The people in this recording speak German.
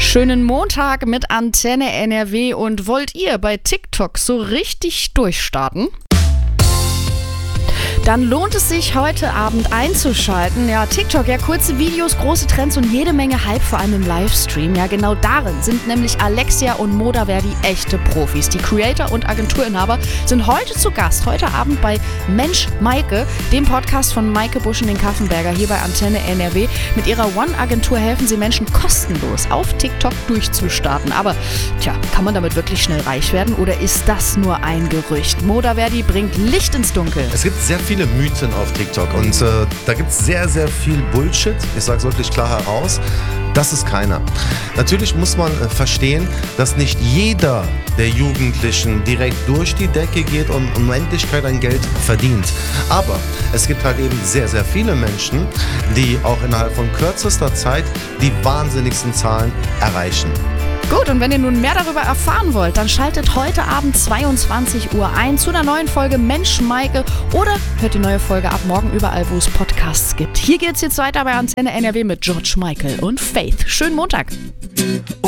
Schönen Montag mit Antenne NRW und wollt ihr bei TikTok so richtig durchstarten? Dann lohnt es sich, heute Abend einzuschalten. Ja, TikTok, ja, kurze Videos, große Trends und jede Menge Hype, vor allem im Livestream. Ja, genau darin sind nämlich Alexia und Modaverdi echte Profis. Die Creator und Agenturinhaber sind heute zu Gast, heute Abend bei Mensch Maike, dem Podcast von Maike Buschen den Kaffenberger hier bei Antenne NRW. Mit ihrer One-Agentur helfen sie Menschen kostenlos auf TikTok durchzustarten. Aber, kann man damit wirklich schnell reich werden oder ist das nur ein Gerücht? Modaverdi bringt Licht ins Dunkel. Es gibt sehr viele Mythen auf TikTok und da gibt es sehr, sehr viel Bullshit. Ich sage es wirklich klar heraus. Das ist keiner. Natürlich muss man verstehen, dass nicht jeder der Jugendlichen direkt durch die Decke geht und Unendlichkeit an Geld verdient. Aber es gibt halt eben sehr, sehr viele Menschen, die auch innerhalb von kürzester Zeit die wahnsinnigsten Zahlen erreichen. Gut, und wenn ihr nun mehr darüber erfahren wollt, dann schaltet heute Abend 22 Uhr ein zu einer neuen Folge Mensch Maike oder hört die neue Folge ab morgen überall, wo es Podcasts gibt. Hier geht's jetzt weiter bei Antenne NRW mit George Michael und Faith. Schönen Montag.